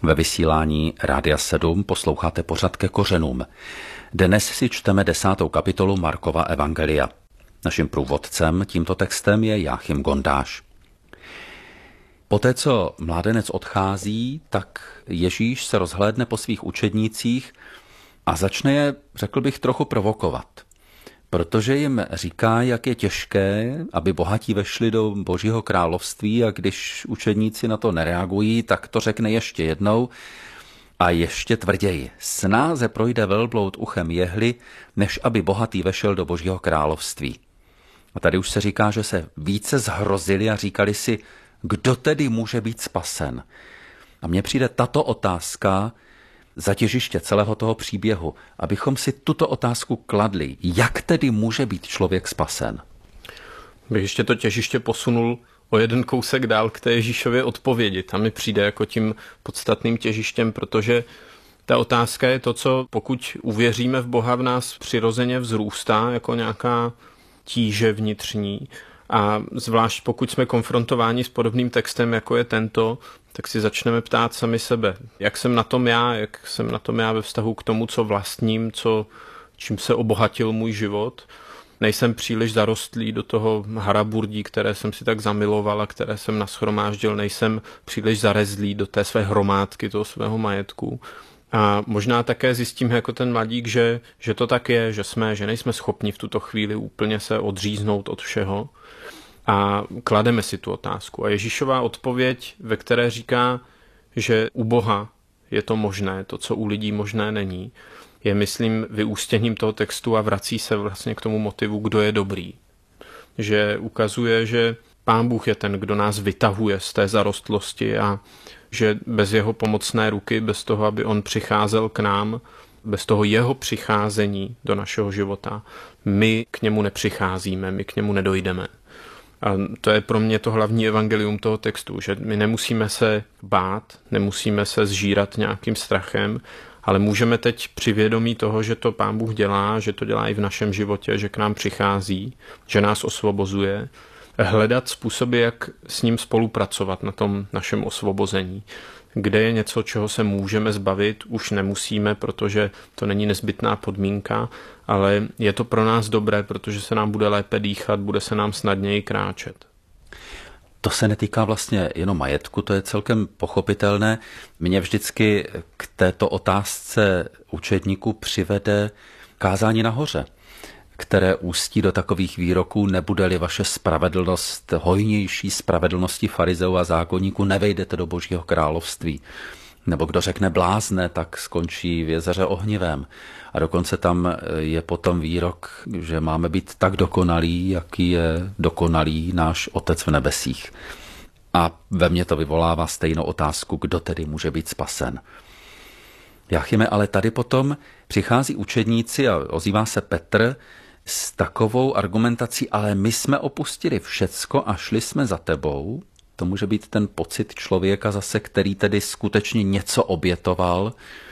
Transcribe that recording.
Ve vysílání Rádia 7 posloucháte pořad Ke kořenům. Dnes si čteme 10. kapitolu Markova evangelia. Naším průvodcem tímto textem je Jáchym Gondáš. Poté, co mládenec odchází, tak Ježíš se rozhlédne po svých učednících a začne je, řekl bych, trochu provokovat. Protože jim říká, jak je těžké, aby bohatí vešli do Božího království, a když učedníci na to nereagují, tak to řekne ještě jednou a ještě tvrději. Snáze projde velbloud uchem jehly, než aby bohatý vešel do Božího království. A tady už se říká, že se více zhrozili a říkali si, kdo tedy může být spasen. A mně přijde tato otázka za těžiště celého toho příběhu, abychom si tuto otázku kladli. Jak tedy může být člověk spasen? Bych ještě to těžiště posunul o jeden kousek dál k té Ježíšově odpovědi. Tam mi přijde jako tím podstatným těžištěm, protože ta otázka je to, co pokud uvěříme v Boha, v nás přirozeně vzrůstá jako nějaká tíže vnitřní. A zvlášť pokud jsme konfrontováni s podobným textem, jako je tento, tak si začneme ptát sami sebe, jak jsem na tom já ve vztahu k tomu, co vlastním, čím se obohatil můj život. Nejsem příliš zarostlý do toho haraburdí, které jsem si tak zamiloval a které jsem nashromáždil, nejsem příliš zarezlý do té své hromádky, toho svého majetku. A možná také zjistím jako ten mladík, že to tak je, že nejsme schopni v tuto chvíli úplně se odříznout od všeho. A klademe si tu otázku. A Ježíšova odpověď, ve které říká, že u Boha je to možné, to, co u lidí možné není, je, myslím, vyústěním toho textu a vrací se vlastně k tomu motivu, kdo je dobrý. Že ukazuje, že Pán Bůh je ten, kdo nás vytahuje z té zarostlosti a že bez jeho pomocné ruky, bez toho, aby on přicházel k nám, bez toho jeho přicházení do našeho života, my k němu nepřicházíme, my k němu nedojdeme. A to je pro mě to hlavní evangelium toho textu, že my nemusíme se bát, nemusíme se zžírat nějakým strachem, ale můžeme teď při vědomí toho, že to Pán Bůh dělá, že to dělá i v našem životě, že k nám přichází, že nás osvobozuje, hledat způsoby, jak s ním spolupracovat na tom našem osvobození. Kde je něco, čeho se můžeme zbavit, už nemusíme, protože to není nezbytná podmínka, ale je to pro nás dobré, protože se nám bude lépe dýchat, bude se nám snadněji kráčet. To se netýká vlastně jenom majetku, to je celkem pochopitelné. Mě vždycky k této otázce učedníků přivede kázání nahoře, které ústí do takových výroků: nebude-li vaše spravedlnost hojnější spravedlnosti farizeů a zákonníků, nevejdete do Božího království. Nebo kdo řekne blázne, tak skončí v jezeře ohnivém. A dokonce tam je potom výrok, že máme být tak dokonalí, jaký je dokonalý náš Otec v nebesích. A ve mně to vyvolává stejnou otázku, kdo tedy může být spasen. Jáchyme, ale tady potom přichází učedníci a ozývá se Petr s takovou argumentací, ale my jsme opustili všecko a šli jsme za tebou. To může být ten pocit člověka zase, který tedy skutečně něco obětoval